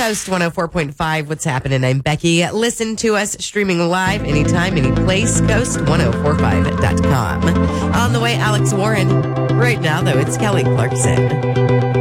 Coast 104.5. What's happening? I'm Becky. Listen to us streaming live anytime, any place. Coast1045.com. On the way, Alex Warren. Right now, though, it's Kelly Clarkson.